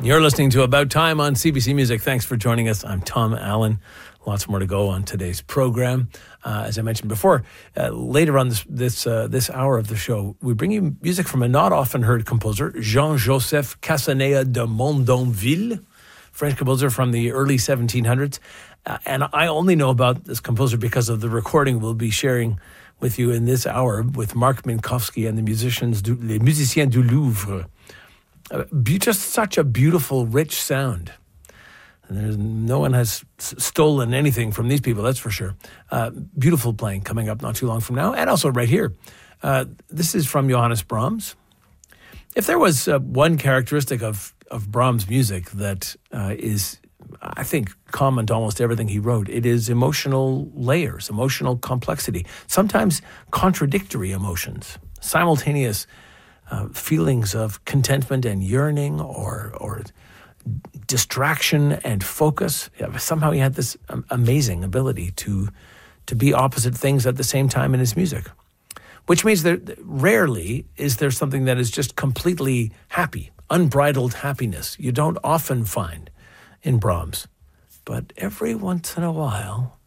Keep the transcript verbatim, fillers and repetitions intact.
You're listening to About Time on C B C Music. Thanks for joining us. I'm Tom Allen. Lots more to go on today's program. Uh, as I mentioned before, uh, later on this this uh, this hour of the show, we bring you music from a not often heard composer, Jean-Joseph Casanea de Mondonville, French composer from the early seventeen hundreds. Uh, and I only know about this composer because of the recording we'll be sharing with you in this hour with Mark Minkowski and the musicians, du, les musiciens du Louvre. Uh, be, just such a beautiful, rich sound. And there's, no one has s- stolen anything from these people, that's for sure. Uh, beautiful playing coming up not too long from now, and also right here. Uh, this is from Johannes Brahms. If there was uh, one characteristic of, of Brahms' music that uh, is, I think, common to almost everything he wrote, it is emotional layers, emotional complexity, sometimes contradictory emotions, simultaneous uh, feelings of contentment and yearning or or distraction and focus. Yeah, somehow he had this um, amazing ability to to be opposite things at the same time in his music, which means that rarely is there something that is just completely happy, unbridled happiness. You don't often find in Brahms. But every once in a while,